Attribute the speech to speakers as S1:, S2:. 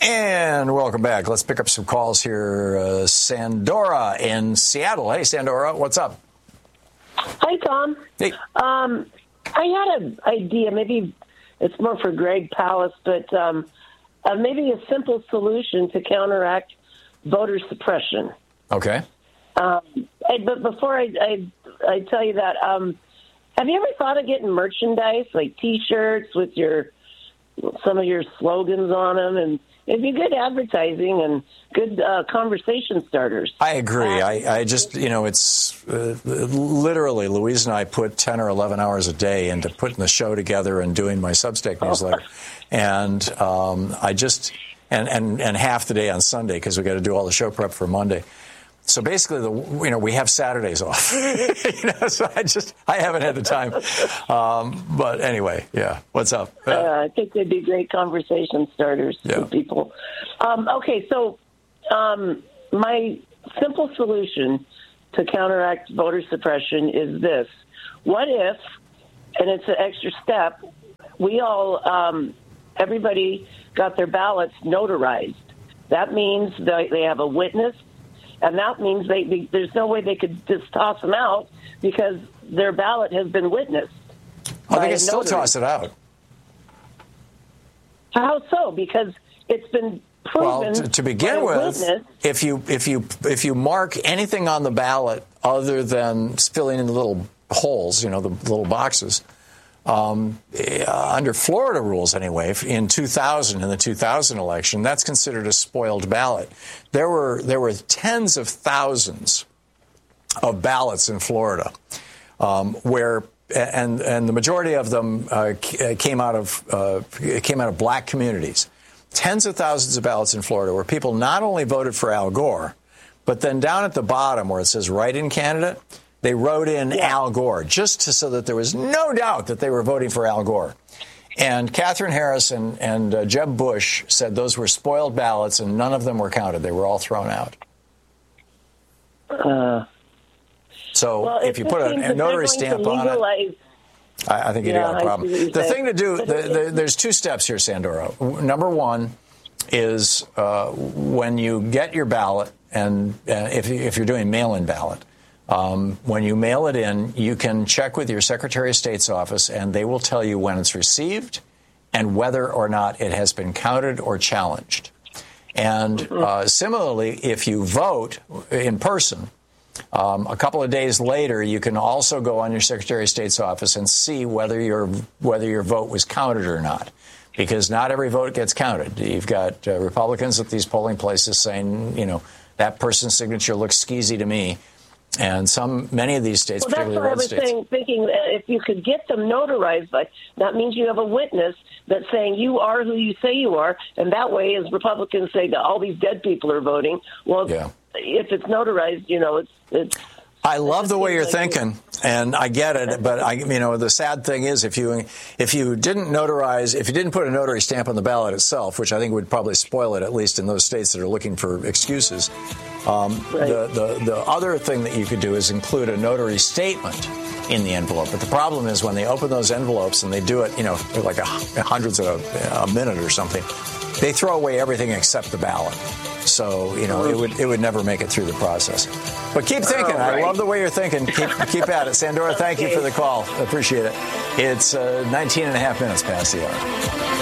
S1: And welcome back. Let's pick up some calls here. Sandora in Seattle. Hey, Sandora, what's up?
S2: Hi, Tom.
S1: Hey.
S2: I had an idea. Maybe it's more for Greg Palast, but maybe a simple solution to counteract voter suppression.
S1: Okay.
S2: But before I tell you that, have you ever thought of getting merchandise, like T-shirts with some of your slogans on them? And it'd be good advertising and good conversation starters.
S1: I agree. I just, it's literally Louise and I put 10 or 11 hours a day into putting the show together and doing my Substack newsletter. And and half the day on Sunday because we got to do all the show prep for Monday. So basically, we have Saturdays off. So I haven't had the time. But anyway, yeah. What's up?
S2: I think they'd be great conversation starters for people. Okay, so my simple solution to counteract voter suppression is this. What if, and it's an extra step, we all, everybody got their ballots notarized. That means they have a witness. And that means there's no way they could just toss them out because their ballot has been witnessed.
S1: Oh, they can still toss it out.
S2: How so? Because it's been proven.
S1: Well, to begin with, if you mark anything on the ballot other than filling in the little holes, the little boxes, under Florida rules anyway, in the 2000 election, that's considered a spoiled ballot. There were tens of thousands of ballots in Florida where the majority of them came out of black communities. Tens of thousands of ballots in Florida where people not only voted for Al Gore, but then down at the bottom where it says write-in candidate, they wrote in Al Gore, so that there was no doubt that they were voting for Al Gore. And Catherine Harris and Jeb Bush said those were spoiled ballots and none of them were counted. They were all thrown out. If you put a notary stamp on it, I think you'd have a problem. The thing to do, there's two steps here, Sandora. Number one is when you get your ballot, and if you're doing mail-in ballot, when you mail it in, you can check with your Secretary of State's office, and they will tell you when it's received and whether or not it has been counted or challenged. And similarly, if you vote in person, a couple of days later, you can also go on your Secretary of State's office and see whether your vote was counted or not, because not every vote gets counted. You've got Republicans at these polling places saying, that person's signature looks skeezy to me. And many of these states, particularly red states.
S2: That's what I was thinking that if you could get them notarized, that means you have a witness that's saying you are who you say you are, and that way, as Republicans say that all these dead people are voting, if it's notarized, it's.
S1: I love the way you're thinking, and I get it. But the sad thing is, if you didn't put a notary stamp on the ballot itself, which I think would probably spoil it, at least in those states that are looking for excuses. The other thing that you could do is include a notary statement in the envelope. But the problem is when they open those envelopes and they do it, like hundreds of a minute or something, they throw away everything except the ballot. So, it would never make it through the process. But keep thinking. I love the way you're thinking. Keep at it. Sandora, thank you for the call. I appreciate it. It's 19 and a half minutes past the hour.